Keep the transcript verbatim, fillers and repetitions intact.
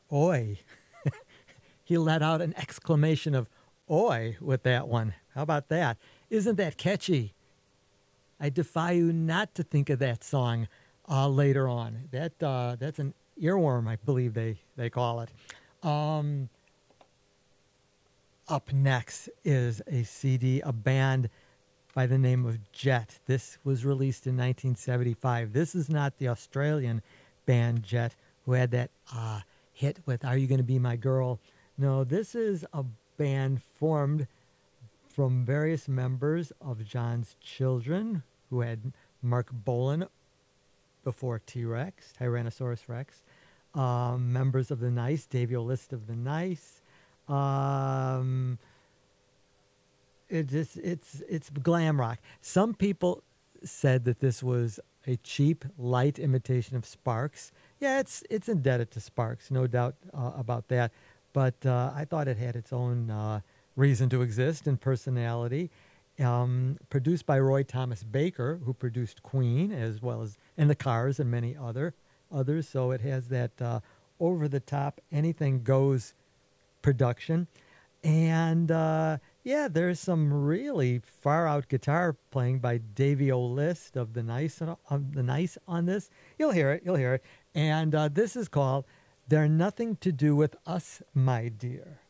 Oi. He let out an exclamation of oi with that one. How about that? Isn't that catchy? I defy you not to think of that song uh, later on. That uh, that's an earworm, I believe they, they call it. Um, up next is a C D, a band by the name of Jet. This was released in nineteen seventy-five. This is not the Australian band Jet who had that uh, hit with Are You Gonna Be My Girl? No, this is a band formed from various members of John's Children, who had Mark Bolan before T-Rex, Tyrannosaurus Rex, um, members of the Nice, Davey List of the Nice. Um, it just it's it's glam rock. Some people said that this was a cheap, light imitation of Sparks. Yeah, it's it's indebted to Sparks, no doubt uh, about that. But uh, I thought it had its own uh, reason to exist and personality. Um, produced by Roy Thomas Baker, who produced Queen as well as and the Cars and many other others. So it has that uh, over the top, anything goes production. And uh, yeah, there's some really far out guitar playing by Davey O'List of the Nice of the Nice on this. You'll hear it, you'll hear it. And uh, this is called "They're Nothing to Do with Us, My Dear."